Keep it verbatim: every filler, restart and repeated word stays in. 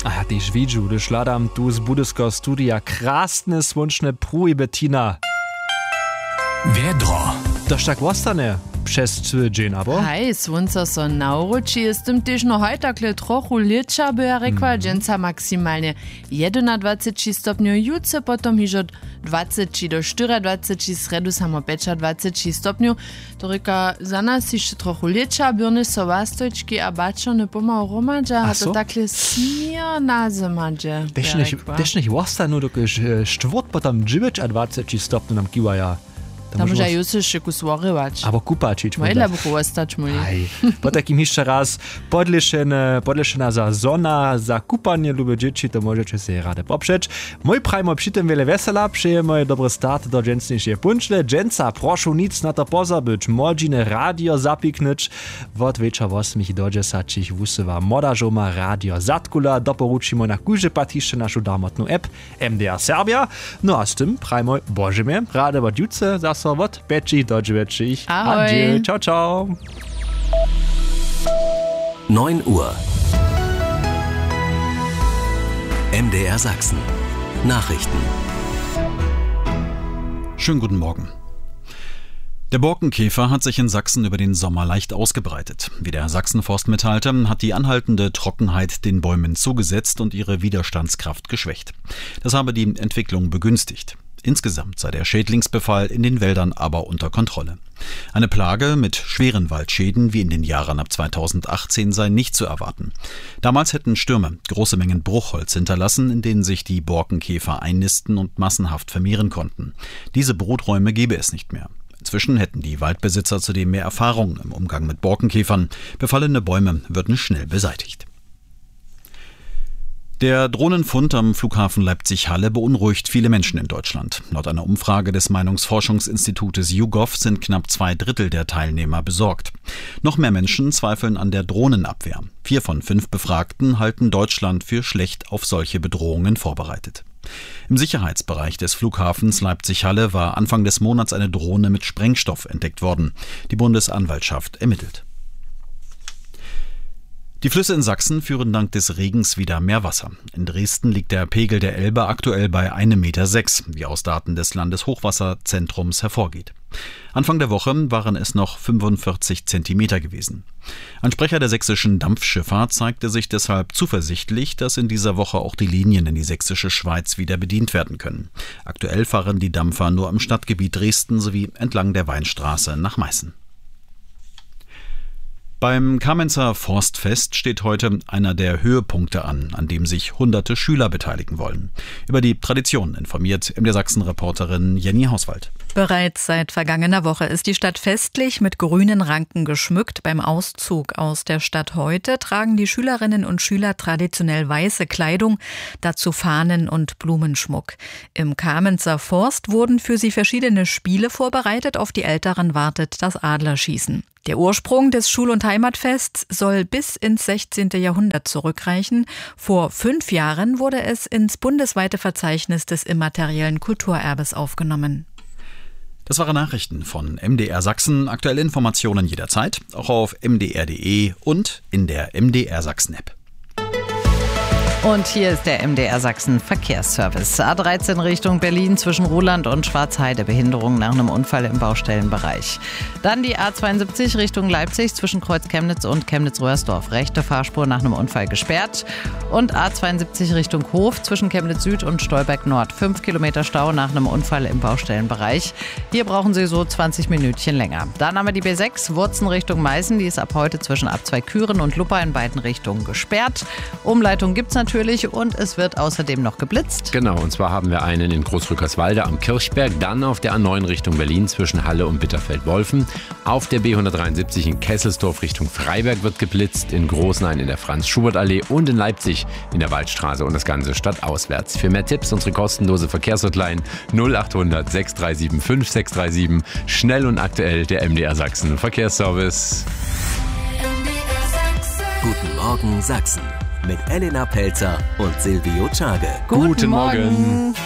A tyž widzu, gdyż ladam tu z budyskiego studia krasne słoneczne pruj Bettina. Wiedro. Toż tak ostane przez cały dzień, abo? Hej, słońce so nauroči, jestem też no haj takle trochu lecza, by ja rekła, mm. dżęca maksymalnie dwadzieścia jeden stopni, jutce potom hižo dwadzieścia do dwadzieścia cztery, sredu samo dwadzieścia pięć stopni. To reka za nas jeszcze trochu lecza, byrny so wastojczki, a baczony pomału romadza, a to takle smierna zemadze. Też nicht ostane, dokiż czwort potom dziewięć a dwadzieścia stopni nam kiwaja. Tam może już się kusłorywać. Aber kupačić. Mojla buchu ostać muli. Aj, po takim jeszcze raz podliszene, podliszena za zona, za kupanie lube dzieci, to możecie sobie rade poprzeć. Mój prajmo przy tym wiele wesela, przyjemny dobry start do dżęsniejszej punczle. Dżęca, proszę nic na to pozabyć, modzine radio zapiknąć. Od wiecza osmich do dziesięciu wusywa moda żoma radio zatkula. Doporučimo na kujże patisze naszą darmotną app M D R Serbia. No a z tym prajmo bożymie, rade od jutce za Sowot, Betschi, Deutsche Betschi. Ahoi. Adieu, ciao, ciao. neun Uhr. M D R Sachsen. Nachrichten. Schönen guten Morgen. Der Borkenkäfer hat sich in Sachsen über den Sommer leicht ausgebreitet. Wie der Sachsenforst mitteilte, hat die anhaltende Trockenheit den Bäumen zugesetzt und ihre Widerstandskraft geschwächt. Das habe die Entwicklung begünstigt. Insgesamt sei der Schädlingsbefall in den Wäldern aber unter Kontrolle. Eine Plage mit schweren Waldschäden wie in den Jahren ab zweitausendachtzehn sei nicht zu erwarten. Damals hätten Stürme große Mengen Bruchholz hinterlassen, in denen sich die Borkenkäfer einnisten und massenhaft vermehren konnten. Diese Bruträume gäbe es nicht mehr. Inzwischen hätten die Waldbesitzer zudem mehr Erfahrung im Umgang mit Borkenkäfern. Befallene Bäume würden schnell beseitigt. Der Drohnenfund am Flughafen Leipzig-Halle beunruhigt viele Menschen in Deutschland. Laut einer Umfrage des Meinungsforschungsinstitutes YouGov sind knapp zwei Drittel der Teilnehmer besorgt. Noch mehr Menschen zweifeln an der Drohnenabwehr. Vier von fünf Befragten halten Deutschland für schlecht auf solche Bedrohungen vorbereitet. Im Sicherheitsbereich des Flughafens Leipzig-Halle war Anfang des Monats eine Drohne mit Sprengstoff entdeckt worden. Die Bundesanwaltschaft ermittelt. Die Flüsse in Sachsen führen dank des Regens wieder mehr Wasser. In Dresden liegt der Pegel der Elbe aktuell bei ein Meter sechs, wie aus Daten des Landeshochwasserzentrums hervorgeht. Anfang der Woche waren es noch fünfundvierzig Zentimeter gewesen. Ein Sprecher der sächsischen Dampfschifffahrt zeigte sich deshalb zuversichtlich, dass in dieser Woche auch die Linien in die sächsische Schweiz wieder bedient werden können. Aktuell fahren die Dampfer nur im Stadtgebiet Dresden sowie entlang der Weinstraße nach Meißen. Beim Kamenzer Forstfest steht heute einer der Höhepunkte an, an dem sich hunderte Schüler beteiligen wollen. Über die Tradition informiert M D R Sachsen-Reporterin Jenny Hauswald. Bereits seit vergangener Woche ist die Stadt festlich mit grünen Ranken geschmückt. Beim Auszug aus der Stadt heute tragen die Schülerinnen und Schüler traditionell weiße Kleidung, dazu Fahnen und Blumenschmuck. Im Kamenzer Forst wurden für sie verschiedene Spiele vorbereitet. Auf die Älteren wartet das Adlerschießen. Der Ursprung des Schul- und Heimatfests soll bis ins sechzehnten Jahrhundert zurückreichen. Vor fünf Jahren wurde es ins bundesweite Verzeichnis des immateriellen Kulturerbes aufgenommen. Das waren Nachrichten von M D R Sachsen. Aktuelle Informationen jederzeit, auch auf m d r punkt d e und in der M D R Sachsen App. Und hier ist der M D R Sachsen Verkehrsservice. A dreizehn Richtung Berlin zwischen Ruhland und Schwarzheide. Behinderung nach einem Unfall im Baustellenbereich. Dann die A zweiundsiebzig Richtung Leipzig zwischen Kreuz Chemnitz und Chemnitz-Röhrsdorf. Rechte Fahrspur nach einem Unfall gesperrt. Und A zweiundsiebzig Richtung Hof zwischen Chemnitz Süd und Stolberg Nord. Fünf Kilometer Stau nach einem Unfall im Baustellenbereich. Hier brauchen Sie so zwanzig Minütchen länger. Dann haben wir die B sechs Wurzen Richtung Meißen. Die ist ab heute zwischen Abzweig-Küren und Luppa in beiden Richtungen gesperrt. Umleitung gibt es natürlich. Und es wird außerdem noch geblitzt. Genau, und zwar haben wir einen in Großrückerswalde am Kirchberg, dann auf der A neun Richtung Berlin zwischen Halle und Bitterfeld-Wolfen. Auf der B hundertdreiundsiebzig in Kesselsdorf Richtung Freiberg wird geblitzt, in Großnein in der Franz-Schubert-Allee und in Leipzig in der Waldstraße und das Ganze stadtauswärts. Für mehr Tipps unsere kostenlose Verkehrshotline null achthundert sechs drei sieben fünf sechs drei sieben. Schnell und aktuell der M D R Sachsen Verkehrsservice. Guten Morgen Sachsen. Mit Elena Pelzer und Silvio Czage. Guten Morgen.